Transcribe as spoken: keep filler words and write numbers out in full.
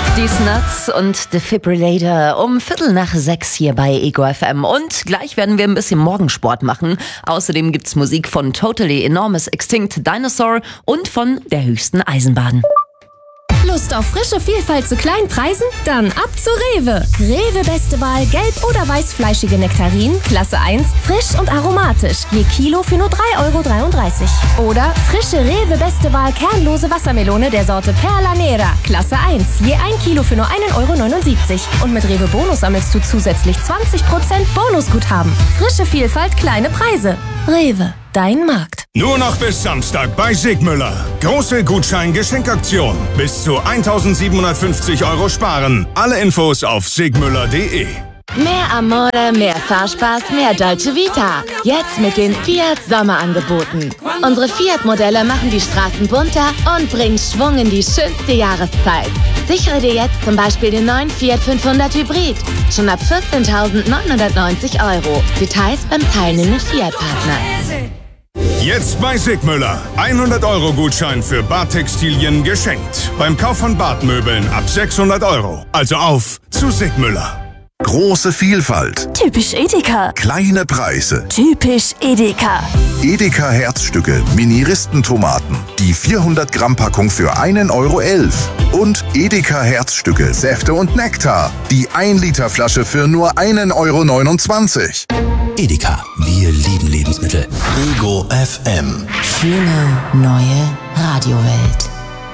Die Snuts und Defibrillator um Viertel nach sechs hier bei Ego F M. Und gleich werden wir ein bisschen Morgensport machen. Außerdem gibt's Musik von Totally Enormous Extinct Dinosaur und von der höchsten Eisenbahn. Lust auf frische Vielfalt zu kleinen Preisen? Dann ab zu Rewe. Rewe beste Wahl gelb- oder weißfleischige Nektarinen, Klasse eins, frisch und aromatisch, je Kilo für nur drei Euro dreiunddreißig. Oder frische Rewe beste Wahl kernlose Wassermelone der Sorte Perla Nera, Klasse eins, je ein Kilo für nur ein Euro neunundsiebzig. Und mit Rewe Bonus sammelst du zusätzlich zwanzig Prozent Bonusguthaben. Frische Vielfalt, kleine Preise. Rewe, dein Markt. Nur noch bis Samstag bei Sigmüller. Große Gutschein-Geschenkaktion. Bis zu eintausendsiebenhundertfünfzig Euro sparen. Alle Infos auf sigmüller punkt de. Mehr Amore, mehr Fahrspaß, mehr Dolce Vita. Jetzt mit den Fiat Sommerangeboten. Unsere Fiat-Modelle machen die Straßen bunter und bringen Schwung in die schönste Jahreszeit. Sichere dir jetzt zum Beispiel den neuen Fiat fünfhundert Hybrid. Schon ab vierzehntausendneunhundertneunzig Euro. Details beim teilnehmenden Fiat-Partner. Jetzt bei Sigmüller. hundert Euro Gutschein für Badtextilien geschenkt. Beim Kauf von Badmöbeln ab sechshundert Euro. Also auf zu Sigmüller. Große Vielfalt. Typisch Edeka. Kleine Preise. Typisch Edeka. Edeka Herzstücke, Mini-Ristentomaten. Die vierhundert Gramm Packung für ein Euro elf. Und Edeka Herzstücke, Säfte und Nektar. Die ein Liter Flasche für nur ein Euro neunundzwanzig. Edeka, wir lieben Lebensmittel. Ego F M. Schöne neue Radiowelt.